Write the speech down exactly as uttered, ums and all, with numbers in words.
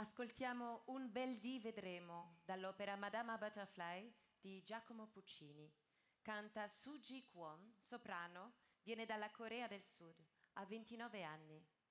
Ascoltiamo Un bel dì vedremo dall'opera Madama Butterfly di Giacomo Puccini. Canta Soo Ji Kwon, soprano, viene dalla Corea del Sud, ha ventinove anni.